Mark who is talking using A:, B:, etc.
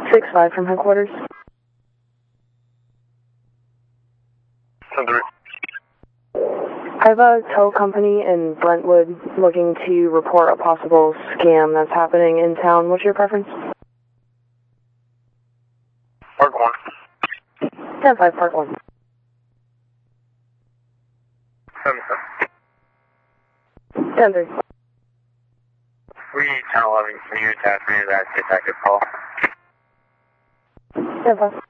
A: 6-5 from headquarters.
B: 10-3.
A: I have a tow company in Brentwood looking to report a possible scam that's happening in town. What's your preference?
B: Park 1.
A: 10-5, Park 1.
B: 7-7.
A: 10-3.
B: 3-10-11, can you attach me to that detective call?
A: 10-5.